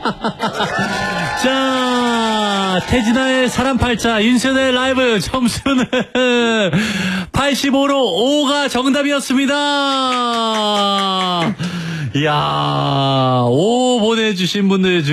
자, 태진아의 사람 팔자, 윤수연의 라이브 점수는 85로 5가 정답이었습니다. 이야, 5 보내주신 분들 중에